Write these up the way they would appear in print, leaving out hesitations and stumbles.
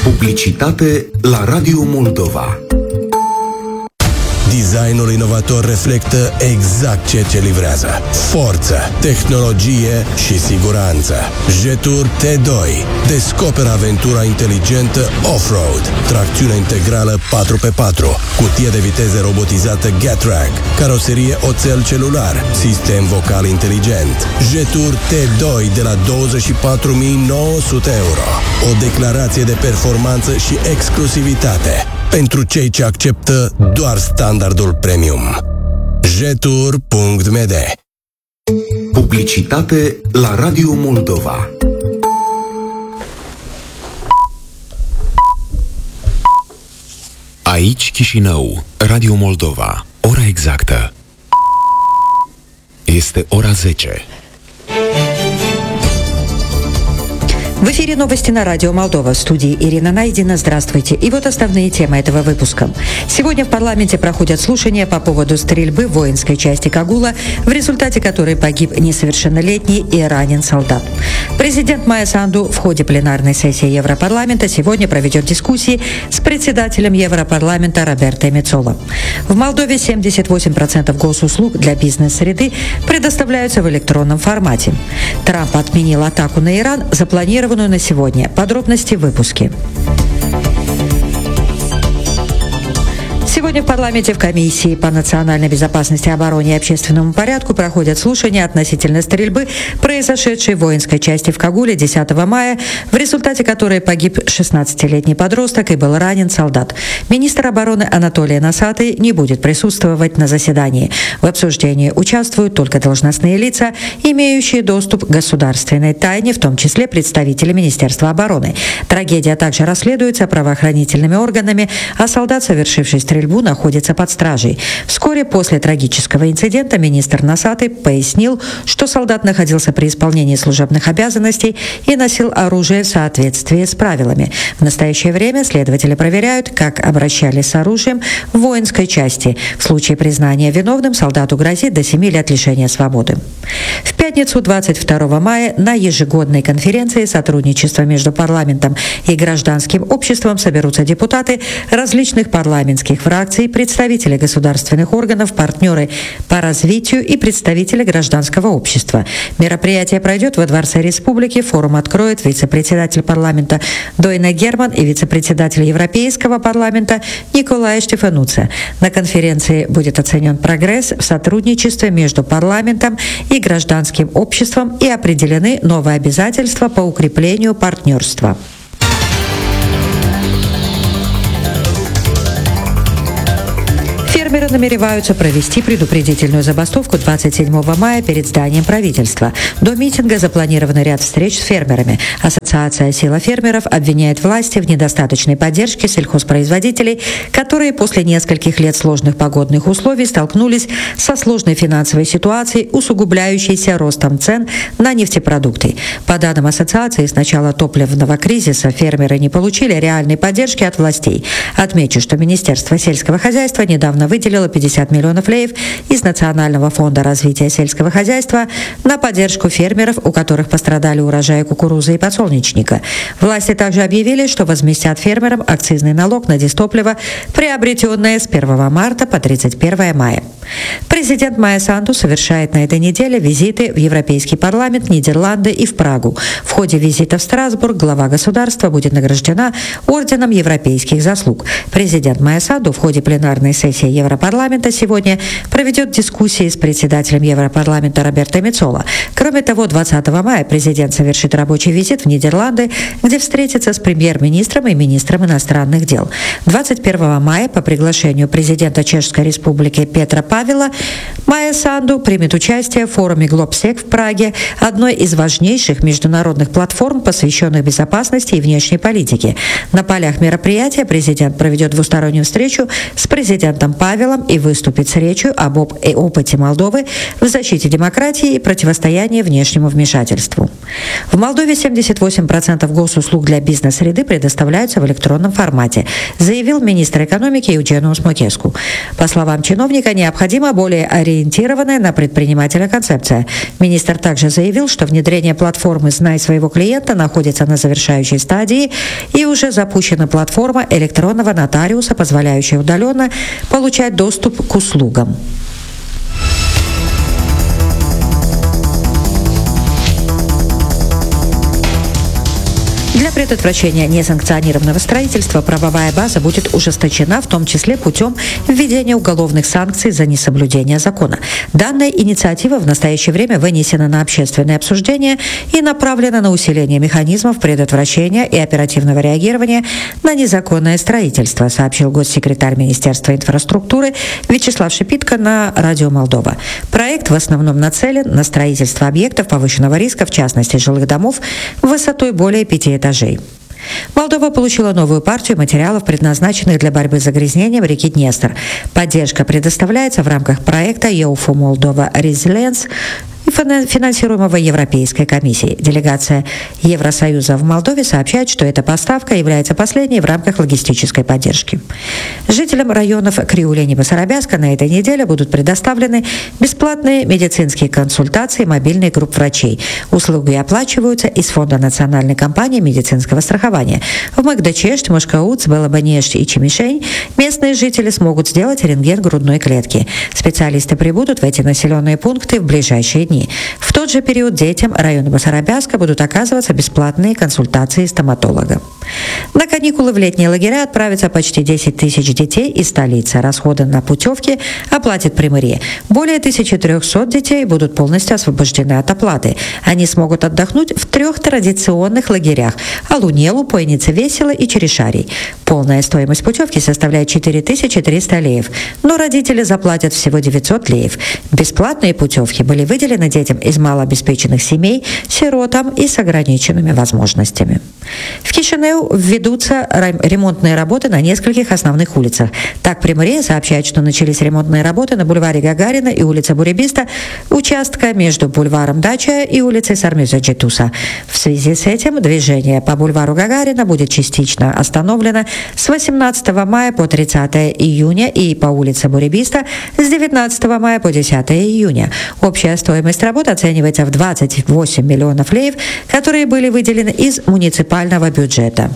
Publicitate la Radio Moldova. Designul inovator reflectă exact ceea ce livrează: forță, tehnologie și siguranță. Jetour T2. Descoperă aventura inteligentă off-road, tracțiune integrală 4x4, cutie de viteze robotizată Getrack, caroserie oțel celular, sistem vocal inteligent. Jetour T2 de la 24.900 euro. O declarație de performanță și exclusivitate pentru cei ce acceptă doar standardul premium. Jetour.md. Publicitate la Radio Moldova. Aici Chișinău, Radio Moldova. Ora exactă este ora 10. В эфире новости на радио Молдова. В студии Ирина Найдина. Здравствуйте. И вот основные темы этого выпуска. Сегодня в парламенте проходят слушания по поводу стрельбы в воинской части Кагула, в результате которой погиб несовершеннолетний и ранен солдат. Президент Майя Санду в ходе пленарной сессии Европарламента сегодня проведет дискуссии с председателем Европарламента Роберто Мецола. В Молдове 78% госуслуг для бизнес-среды предоставляются в электронном формате. Трамп отменил атаку на Иран, запланированную на сегодня. Подробности в выпуске. Сегодня в парламенте в комиссии по национальной безопасности, обороне и общественному порядку проходят слушания относительно стрельбы, произошедшей в воинской части в Кагуле 10 мая, в результате которой погиб 16-летний подросток и был ранен солдат. Министр обороны Анатолий Носатый не будет присутствовать на заседании. В обсуждении участвуют только должностные лица, имеющие доступ к государственной тайне, в том числе представители Министерства обороны. Трагедия также расследуется правоохранительными органами, а солдат, совершивший стрельбу, находится под стражей. Вскоре после трагического инцидента министр Носатый пояснил, что солдат находился при исполнении служебных обязанностей и носил оружие в соответствии с правилами. В настоящее время следователи проверяют, как обращались с оружием в воинской части. В случае признания виновным солдату грозит до 7 лет лишения свободы. В пятницу 22 мая на ежегодной конференции сотрудничества между парламентом и гражданским обществом соберутся депутаты различных парламентских фракций, представители государственных органов, партнеры по развитию и представители гражданского общества. Мероприятие пройдет во Дворце Республики. Форум откроет вице-председатель парламента Дойна Герман и вице-председатель Европейского парламента Николай Штефануца. На конференции будет оценен прогресс в сотрудничестве между парламентом и гражданским обществом и определены новые обязательства по укреплению партнерства. Фермеры намереваются провести предупредительную забастовку 27 мая перед зданием правительства. До митинга запланирован ряд встреч с фермерами. Ассоциация «Сила фермеров» обвиняет власти в недостаточной поддержке сельхозпроизводителей, которые после нескольких лет сложных погодных условий столкнулись со сложной финансовой ситуацией, усугубляющейся ростом цен на нефтепродукты. По данным ассоциации, с начала топливного кризиса фермеры не получили реальной поддержки от властей. Отмечу, что Министерство сельского хозяйства недавно выделила 50 миллионов леев из Национального фонда развития сельского хозяйства на поддержку фермеров, у которых пострадали урожаи кукурузы и подсолнечника. Власти также объявили, что возместят фермерам акцизный налог на дистопливо, приобретенное с 1 марта по 31 мая. Президент Майя Санду совершает на этой неделе визиты в Европейский парламент, Нидерланды и в Прагу. В ходе визита в Страсбург глава государства будет награждена орденом европейских заслуг. Президент Майя Санду в ходе пленарной сессии Европарламента сегодня проведет дискуссии с председателем Европарламента Роберто Мецола. Кроме того, 20 мая президент совершит рабочий визит в Нидерланды, где встретится с премьер-министром и министром иностранных дел. 21 мая по приглашению президента Чешской Республики Петра Павела Майя Санду примет участие в форуме «Глобсек» в Праге, одной из важнейших международных платформ, посвященных безопасности и внешней политике. На полях мероприятия президент проведет двустороннюю встречу с президентом Павелом правилам и выступит с речью об опыте Молдовы в защите демократии и противостоянии внешнему вмешательству. В Молдове 78% госуслуг для бизнес-среды предоставляются в электронном формате, заявил министр экономики Евгениус Мокеску. По словам чиновника, необходима более ориентированная на предпринимателя концепция. Министр также заявил, что внедрение платформы «Знай своего клиента» находится на завершающей стадии и уже запущена платформа электронного нотариуса, позволяющая удаленно получать доступ к услугам. Для предотвращения несанкционированного строительства правовая база будет ужесточена, в том числе путем введения уголовных санкций за несоблюдение закона. Данная инициатива в настоящее время вынесена на общественное обсуждение и направлена на усиление механизмов предотвращения и оперативного реагирования на незаконное строительство, сообщил госсекретарь Министерства инфраструктуры Вячеслав Шипитко на Радио Молдова. Проект в основном нацелен на строительство объектов повышенного риска, в частности жилых домов, высотой более 5 этажей. Молдова получила новую партию материалов, предназначенных для борьбы с загрязнением реки Днестр. Поддержка предоставляется в рамках проекта EUFO Moldova Resilience, финансируемого Европейской комиссией. Делегация Евросоюза в Молдове сообщает, что эта поставка является последней в рамках логистической поддержки. Жителям районов Криулени и Басарабяска на этой неделе будут предоставлены бесплатные медицинские консультации мобильных групп врачей. Услуги оплачиваются из Фонда национальной компании медицинского страхования. В Магдачешт, Мошкауц, Балабанешт и Чемишень местные жители смогут сделать рентген грудной клетки. Специалисты прибудут в эти населенные пункты в ближайшие дни. В тот же период детям района Басарабяска будут оказываться бесплатные консультации стоматолога. На каникулы в летние лагеря отправятся почти 10 тысяч детей из столицы. Расходы на путевки оплатит Приморье. Более 1300 детей будут полностью освобождены от оплаты. Они смогут отдохнуть в 3 традиционных лагерях – Алунелу, Пойнице Весело и Черешарий. Полная стоимость путевки составляет 4300 леев, но родители заплатят всего 900 леев. Бесплатные путевки были выделены детям из малообеспеченных семей, сиротам и с ограниченными возможностями. В Кишинеу ведутся ремонтные работы на нескольких основных улицах. Так, Приморье сообщает, что начались ремонтные работы на бульваре Гагарина и улице Буребиста, участка между бульваром Дача и улицей Сармюза-Джетуса. В связи с этим движение по бульвару Гагарина будет частично остановлено с 18 мая по 30 июня и по улице Буребиста с 19 мая по 10 июня. Общая стоимость работ оценивается в 28 миллионов леев, которые были выделены из муниципального бюджета.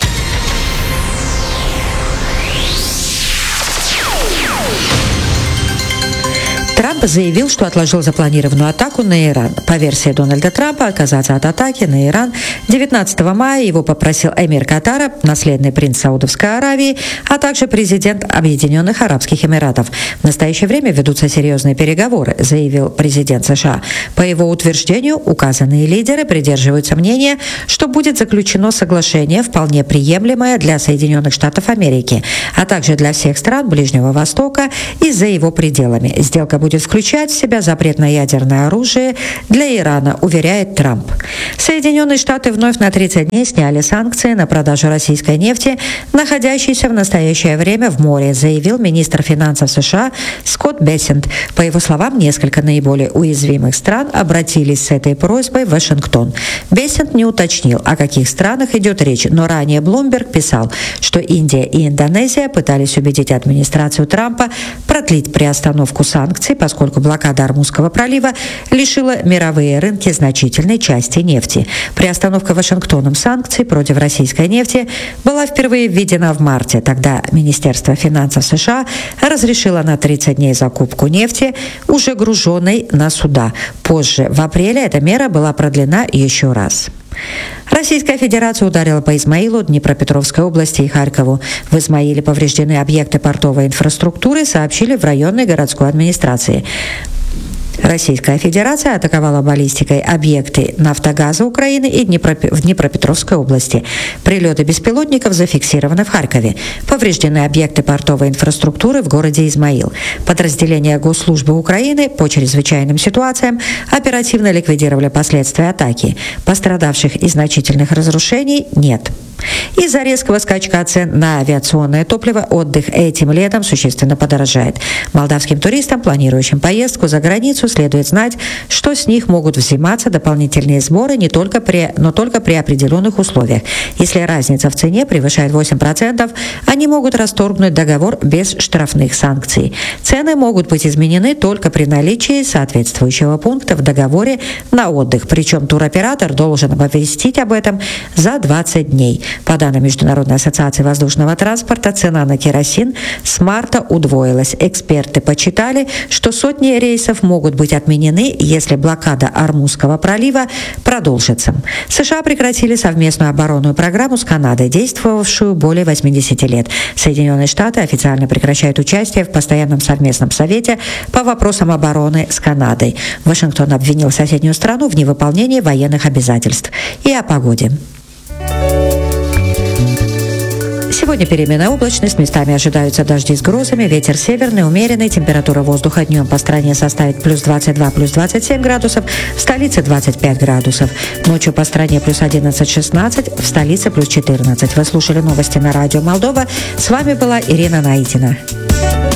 Трамп заявил, что отложил запланированную атаку на Иран. По версии Дональда Трампа, отказаться от атаки на Иран 19 мая его попросил эмир Катара, наследный принц Саудовской Аравии, а также президент Объединенных Арабских Эмиратов. В настоящее время ведутся серьезные переговоры, заявил президент США. По его утверждению, указанные лидеры придерживаются мнения, что будет заключено соглашение, вполне приемлемое для Соединенных Штатов Америки, а также для всех стран Ближнего Востока и за его пределами. Сделка будет включать в себя запрет на ядерное оружие для Ирана, уверяет Трамп. Соединенные Штаты вновь на 30 дней сняли санкции на продажу российской нефти, находящейся в настоящее время в море, заявил министр финансов США Скотт Бессент. По его словам, несколько наиболее уязвимых стран обратились с этой просьбой в Вашингтон. Бессент не уточнил, о каких странах идет речь, но ранее Bloomberg писал, что Индия и Индонезия пытались убедить администрацию Трампа продлить приостановку санкций, поскольку блокада Ормузского пролива лишила мировые рынки значительной части нефти. Приостановка Вашингтоном санкций против российской нефти была впервые введена в марте. Тогда Министерство финансов США разрешило на 30 дней закупку нефти, уже груженной на суда. Позже, в апреле, эта мера была продлена еще раз. Российская Федерация ударила по Измаилу, Днепропетровской области и Харькову. В Измаиле повреждены объекты портовой инфраструктуры, сообщили в районной городской администрации. Российская Федерация атаковала баллистикой объекты «Нафтогаза» Украины и в Днепропетровской области. Прилеты беспилотников зафиксированы в Харькове. Повреждены объекты портовой инфраструктуры в городе Измаил. Подразделения Госслужбы Украины по чрезвычайным ситуациям оперативно ликвидировали последствия атаки. Пострадавших и значительных разрушений нет. Из-за резкого скачка цен на авиационное топливо отдых этим летом существенно подорожает. Молдавским туристам, планирующим поездку за границу, следует знать, что с них могут взиматься дополнительные сборы но только при определенных условиях. Если разница в цене превышает 8%, они могут расторгнуть договор без штрафных санкций. Цены могут быть изменены только при наличии соответствующего пункта в договоре на отдых, причем туроператор должен оповестить об этом за 20 дней. По данным Международной ассоциации воздушного транспорта, цена на керосин с марта удвоилась. Эксперты подсчитали, что сотни рейсов могут быть отменены, если блокада Ормузского пролива продолжится. США прекратили совместную оборонную программу с Канадой, действовавшую более 80 лет. Соединенные Штаты официально прекращают участие в постоянном совместном совете по вопросам обороны с Канадой. Вашингтон обвинил соседнюю страну в невыполнении военных обязательств. И о погоде. Сегодня переменная облачность, местами ожидаются дожди с грозами, ветер северный, умеренный, температура воздуха днем по стране составит плюс 22, плюс 27 градусов, в столице 25 градусов, ночью по стране плюс 11-16, в столице плюс 14. Вы слушали новости на радио Молдова, с вами была Ирина Наитина.